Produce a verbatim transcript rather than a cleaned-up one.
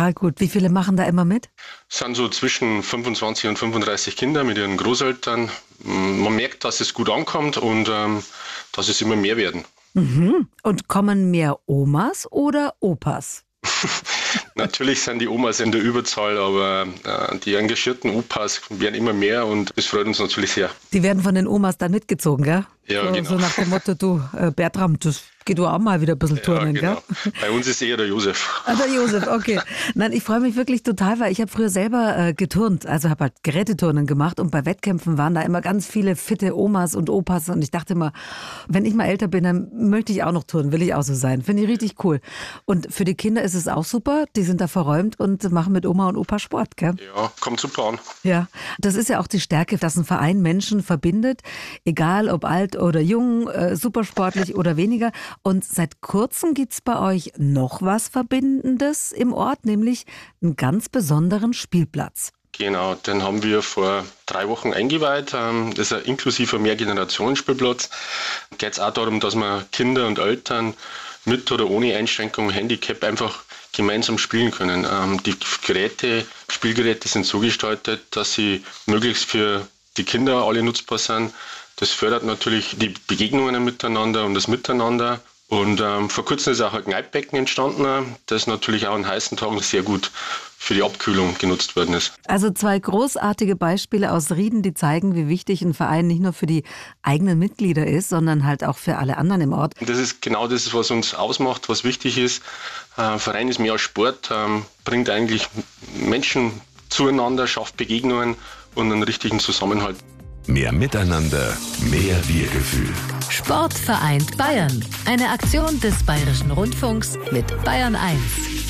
Total gut. Wie viele machen da immer mit? Es sind so zwischen fünfundzwanzig und fünfunddreißig Kinder mit ihren Großeltern. Man merkt, dass es gut ankommt und ähm, dass es immer mehr werden. Mhm. Und kommen mehr Omas oder Opas? Natürlich sind die Omas in der Überzahl, aber äh, die engagierten Opas werden immer mehr und das freut uns natürlich sehr. Die werden von den Omas dann mitgezogen, gell? Ja, so, genau. So nach dem Motto, du äh, Bertram, das geht du auch mal wieder ein bisschen turnen, ja, genau. gell? Bei uns ist eher der Josef. Ah, der Josef, okay. Nein, ich freue mich wirklich total, weil ich habe früher selber äh, geturnt, also habe halt Geräteturnen gemacht und bei Wettkämpfen waren da immer ganz viele fitte Omas und Opas und ich dachte immer, wenn ich mal älter bin, dann möchte ich auch noch turnen, will ich auch so sein. Finde ich richtig cool. Und für die Kinder ist es auch super, die sind da verräumt und machen mit Oma und Opa Sport, gell? Ja, kommt super an. Ja, das ist ja auch die Stärke, dass ein Verein Menschen verbindet, egal ob alt oder jung, äh, supersportlich oder weniger. Und seit kurzem gibt's bei euch noch was Verbindendes im Ort, nämlich einen ganz besonderen Spielplatz. Genau, den haben wir vor drei Wochen eingeweiht. Das ist ein inklusiver Mehrgenerationenspielplatz. Da geht es auch darum, dass man Kinder und Eltern mit oder ohne Einschränkung, Handicap einfach gemeinsam spielen können. Die Geräte, Spielgeräte sind so gestaltet, dass sie möglichst für die Kinder alle nutzbar sind. Das fördert natürlich die Begegnungen miteinander und das Miteinander. Und ähm, vor kurzem ist auch ein Kneippbecken entstanden, das natürlich auch an heißen Tagen sehr gut für die Abkühlung genutzt worden ist. Also zwei großartige Beispiele aus Rieden, die zeigen, wie wichtig ein Verein nicht nur für die eigenen Mitglieder ist, sondern halt auch für alle anderen im Ort. Und das ist genau das, was uns ausmacht, was wichtig ist. Ein Verein ist mehr als Sport, ähm, bringt eigentlich Menschen zueinander, schafft Begegnungen und einen richtigen Zusammenhalt. Mehr Miteinander, mehr Wir-Gefühl. Sport vereint Bayern. Eine Aktion des Bayerischen Rundfunks mit Bayern eins.